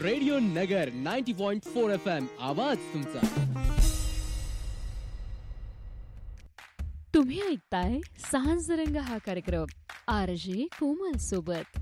Radio नगर 90.4 FM आवाज तुमचा. तुम्ही ऐकताय सांज रंग हा कार्यक्रम आरजे कोमल सोबत.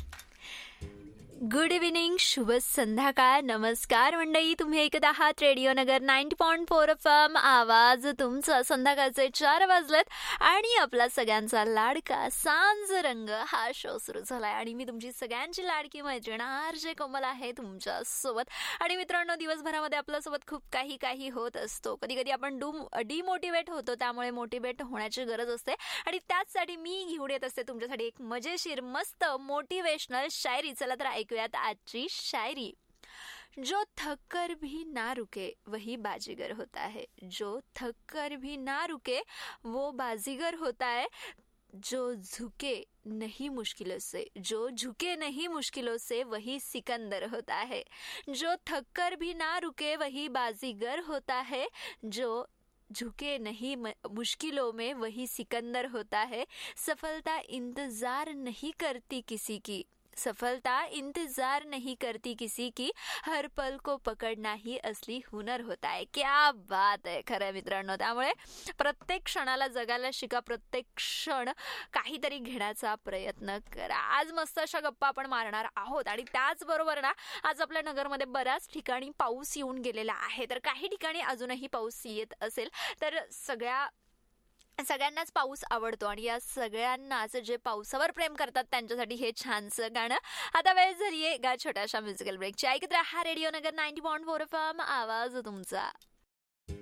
गुड इव्हिनिंग, शुभ संध्याकाळ, नमस्कार मंडळी. तुम्ही ऐकत आहात रेडिओ नगर 90.4 FM आवाज तुमचा. संध्याकाळचे 4 वाजलेत आणि आपला सगळ्यांचा लाडका सांज रंग हा शो सुरू झालाय आणि मी तुमची सगळ्यांची लाडकी मैत्रीण आरजे कोमल आहे तुमच्या सोबत. आणि मित्रांनो, दिवसभरामध्ये आपल्यासोबत खूप काही होत असतो. कधी कधी आपण डिमोटिवेट होतो, त्यामुळे मोटिवेट होण्याची गरज असते आणि त्याचसाठी मी घेऊन येत असते तुमच्यासाठी एक मजेशीर मस्त मोटिवेशनल शायरी. चला तर ऐकूयात आजची शायरी. जो थक कर भी ना रुके वही बाजीगर होता है. जो थक कर भी ना रुके वो बाजीगर होता है. जो झुके नहीं मुश्किलों से, जो झुके नहीं मुश्किलों से वही सिकंदर होता है. जो थक कर भी ना रुके वही बाजीगर होता है. जो झुके नहीं मुश्किलों में वही सिकंदर होता है. सफलता इंतजार नहीं करती किसी की, सफलता इंतजार नहीं करती किसी की, हर पल को पकडना ही असली हुनर होता है. क्या बात आहे खरं मित्रांनो. त्यामुळे प्रत्येक क्षणाला जगायला शिका, प्रत्येक क्षण काहीतरी घेण्याचा प्रयत्न करा. आज मस्त अशा गप्पा आपण मारणार आहोत आणि त्याचबरोबर ना, आज आपल्या नगरमध्ये बऱ्याच ठिकाणी पाऊस येऊन गेलेला आहे, तर काही ठिकाणी अजूनही पाऊस येत असेल. तर सगळ्यांनाच पाऊस आवडतो आणि या सगळ्यांनाच जे पावसावर प्रेम करतात त्यांच्यासाठी हे छानसं गाणं. आता वेळ झालीये एका छोट्याशा म्युझिकल ब्रेकची. ऐकत राहा रेडिओ नगर 90.4 FM आवाज तुमचा.